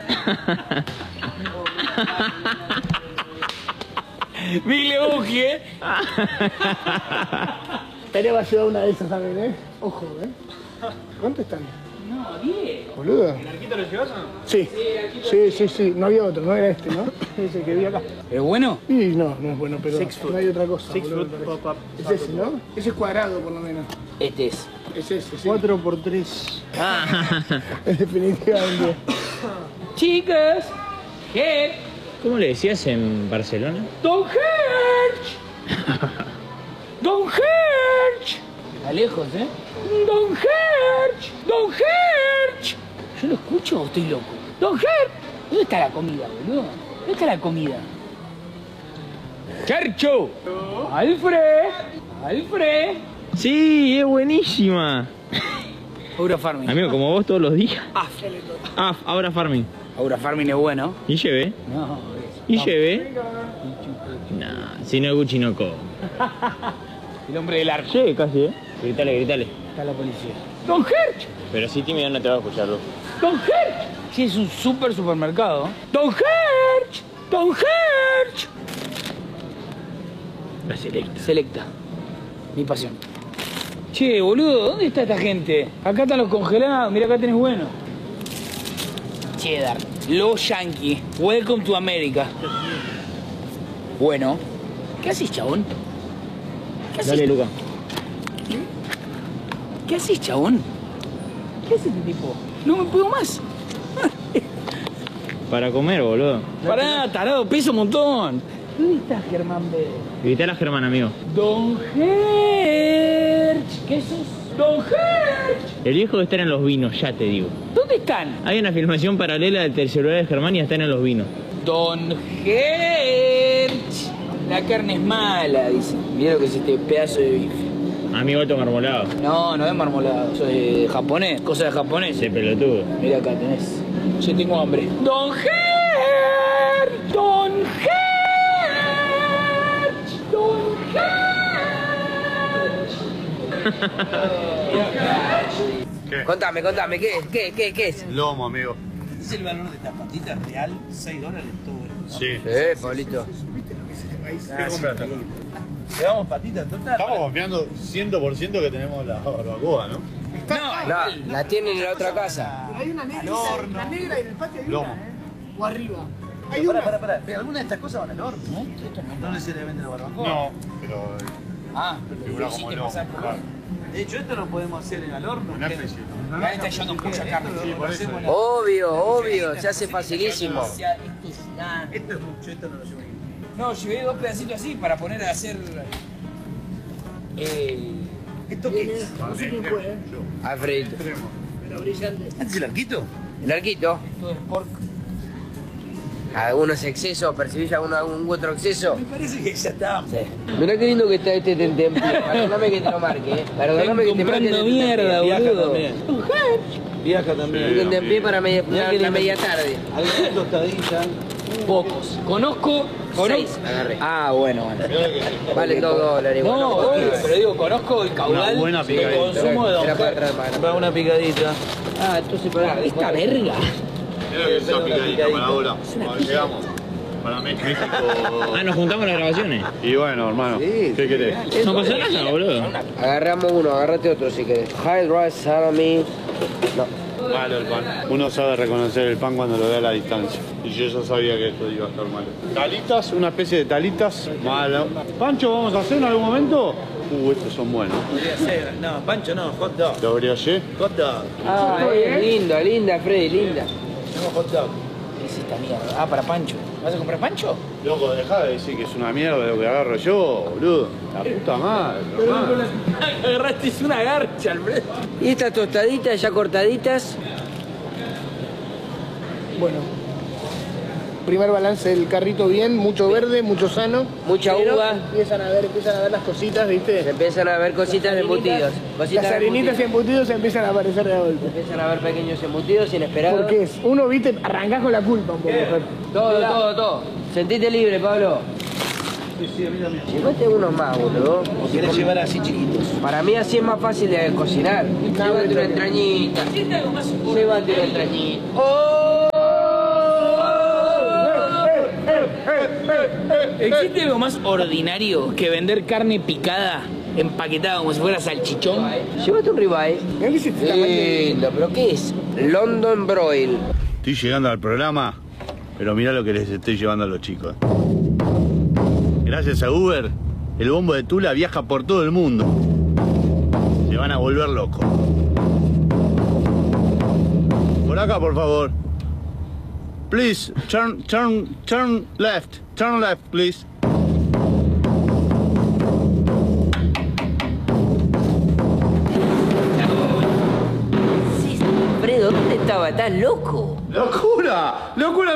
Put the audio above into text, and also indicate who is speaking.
Speaker 1: Big Lebowski, ¿eh?
Speaker 2: Estaría va a llevar una de esas también, ¿eh? Ojo, ¿eh? ¿Cuánto están?
Speaker 1: No, 10.
Speaker 2: Boludo.
Speaker 3: ¿El arquito lo llevas o no?
Speaker 2: Sí. Sí. No había otro, no era este, ¿no? Es el que vi acá.
Speaker 1: ¿Es bueno?
Speaker 2: Y no es bueno, pero no hay otra cosa.
Speaker 3: Six
Speaker 2: boludo,
Speaker 3: Fruit
Speaker 2: me parece.
Speaker 3: Pop-Up.
Speaker 2: Es ese, ¿no? Ese es cuadrado, por lo menos.
Speaker 1: Este es.
Speaker 2: Es ese, sí.
Speaker 3: 4x3.
Speaker 2: Definitivamente.
Speaker 1: Chicas, ¿qué?
Speaker 4: ¿Cómo le decías en Barcelona?
Speaker 1: Don Herch. Don Herch. Está lejos, ¿eh? Don Herch. Don Herch. ¿Yo lo escucho o estoy loco? Don Herch. ¿Dónde está la comida, boludo? ¿Dónde está la comida? Chercho. Alfred.
Speaker 4: Sí, es buenísima.
Speaker 1: Aura Farming.
Speaker 4: Amigo, como vos todos los días. Ahora Farming.
Speaker 1: Aura Farming es bueno.
Speaker 4: ¿Y llevé?
Speaker 1: No,
Speaker 4: ¿Y llevé? Nah, si no es Gucci no como.
Speaker 1: el hombre del arco.
Speaker 4: Sí, casi, Gritale.
Speaker 1: Está la policía. Don Herch.
Speaker 4: Pero si tímido no te va a escucharlo.
Speaker 1: Don Herch. Sí, es un supermercado. Don Herch. Don Herch.
Speaker 4: La selecta.
Speaker 1: Selecta. Mi pasión. Che, boludo, ¿dónde está esta gente? Acá están los congelados. Mira, acá tenés bueno. Cheddar. Los Yankee. Welcome to America. Bueno. ¿Qué haces, chabón? ¿Qué haces?
Speaker 4: Dale, Luca.
Speaker 1: ¿Qué haces, chabón? ¿Qué hace este tipo? No me puedo más.
Speaker 4: Para comer, boludo.
Speaker 1: Pará, tarado, peso un montón. ¿Dónde está Germán B?
Speaker 4: Gritale a Germán, amigo.
Speaker 1: Don Herch. ¿Qué sos? Don Herch.
Speaker 4: El viejo debe estar en los vinos, ya te digo.
Speaker 1: ¿Dónde están?
Speaker 4: Hay una filmación paralela del celular de Germán y están en los vinos.
Speaker 1: Don Herch. La carne es mala, dice. Mira lo que es este pedazo de bife.
Speaker 4: Amigo, alto marmolado.
Speaker 1: No, no es marmolado. Eso es japonés, cosa de japonés.
Speaker 4: Ese pelotudo.
Speaker 1: Mira acá tenés. Yo tengo hambre. Don Herch. Don Herch. Don Herch. Contame, ¿qué es?
Speaker 3: Lomo, amigo.
Speaker 5: ¿Es el valor de esta patita real? $6 todo esto.
Speaker 3: Sí.
Speaker 1: Pablito.
Speaker 3: ¿Qué compraste?
Speaker 5: ¿Llevamos patita total?
Speaker 3: Estamos confiando 100% que tenemos la barbacoa, ¿no?
Speaker 1: No, la tienen en la otra casa.
Speaker 2: Hay una negra, la negra y en el patio hay
Speaker 3: Lomo.
Speaker 2: una, ¿eh? O arriba. Hay
Speaker 5: Pará,
Speaker 2: una.
Speaker 5: pará. Pero algunas de estas cosas van al horno, ¿no? No necesariamente la barbacoa.
Speaker 3: No, pero
Speaker 1: Ah,
Speaker 3: figura como lomo. Claro.
Speaker 5: De hecho, esto lo podemos hacer en el horno.
Speaker 3: Una especie.
Speaker 1: ahí está yendo mucha carne.
Speaker 3: Sí, por eso.
Speaker 1: Obvio, se hace facilísimo.
Speaker 5: Esto es mucho, esto no lo llevo.
Speaker 1: No, llevé 2 pedacitos así para poner a hacer.
Speaker 5: ¿Esto qué es?
Speaker 2: No sé quién fue, ¿eh?
Speaker 1: Alfredito.
Speaker 2: Pero brillante.
Speaker 5: ¿Antes el arquito?
Speaker 1: El arquito. Todo es pork. ¿Algunos excesos? ¿Percibís algún otro exceso?
Speaker 5: Me parece que ya está.
Speaker 1: Sí. Mirá qué lindo que está este tentempié. Perdóname que te lo marque, ¿eh? Perdóname que te marque el
Speaker 5: mierda,
Speaker 1: boludo.
Speaker 5: también. Viaja también.
Speaker 1: Un tentempié para la media tarde.
Speaker 5: Alguna tostadita.
Speaker 1: Pocos. Conozco.
Speaker 2: 6
Speaker 1: agarré. Ah, bueno. Vale $2.
Speaker 5: No,
Speaker 1: bueno,
Speaker 5: obvio, pero digo, conozco el caudal
Speaker 3: Una buena
Speaker 5: de
Speaker 3: picadita.
Speaker 5: consumo de Don
Speaker 1: Era para
Speaker 5: Fer.
Speaker 1: atrás, para
Speaker 5: Va una picadita.
Speaker 1: Ah, entonces para esta verga.
Speaker 3: Creo que esa picadita para ahora. Cuando llegamos. Para México.
Speaker 4: Ah, nos juntamos las grabaciones.
Speaker 3: Y bueno, hermano,
Speaker 1: Sí,
Speaker 3: ¿qué querés?
Speaker 4: No pasa nada, boludo.
Speaker 1: Agarramos uno, agárrate otro si querés. High rice salami. No.
Speaker 3: Malo el pan. Uno sabe reconocer el pan cuando lo ve a la distancia. Y yo ya sabía que esto iba a estar malo. Talitas, una especie de talitas. Malo. Pancho, ¿vamos a hacer en algún momento? Estos son buenos.
Speaker 5: Podría ser. No, Pancho no, hot dog.
Speaker 3: ¿Los brioché?
Speaker 5: Hot dog.
Speaker 1: Ah, linda, Freddy, linda.
Speaker 5: Tengo hot dog.
Speaker 1: ¿Qué es esta mierda? Ah, para Pancho. ¿Vas a comprar Pancho?
Speaker 3: Loco, dejá de decir que es una mierda lo que agarro yo, boludo. La puta madre, hermano.
Speaker 5: Agarraste una garcha, Alfredo.
Speaker 1: Y estas tostaditas ya cortaditas.
Speaker 2: Bueno. Primer balance del carrito bien, mucho verde, mucho sano.
Speaker 1: Mucha
Speaker 2: Pero
Speaker 1: uva.
Speaker 2: Empiezan a ver las cositas,
Speaker 1: Se
Speaker 2: ¿viste?
Speaker 1: empiezan a ver cositas de embutidos. Cositas
Speaker 2: Las
Speaker 1: de
Speaker 2: harinitas y embutidos empiezan a aparecer de golpe.
Speaker 1: Empiezan a ver pequeños embutidos inesperados.
Speaker 2: Porque es, uno, viste, arrancás con la culpa un poco. Fer.
Speaker 1: Todo. Sentite libre, Pablo.
Speaker 5: Sí, sí, a mí también.
Speaker 1: Llévate unos más, boludo.
Speaker 5: ¿O querés llevar así chiquitos?
Speaker 1: Para mí así es más fácil de cocinar. Llévate una entrañita. Llévate una entrañita. ¡Oh! ¿Existe algo más ordinario que vender carne picada, empaquetada como si fuera salchichón?
Speaker 6: Llévate un ribeye.
Speaker 2: Mirá que es este tamaño.
Speaker 6: Lindo, pero ¿qué es? London Broil.
Speaker 3: Estoy llegando al programa, pero mirá lo que les estoy llevando a los chicos. Gracias a Uber, el bombo de Tula viaja por todo el mundo. Se van a volver locos. Por acá, por favor. Please, turn left. Turn left, please.
Speaker 6: Sí, Fredo, ¿dónde estaba? ¿Estás loco?
Speaker 3: ¡Locura! ¡Locura!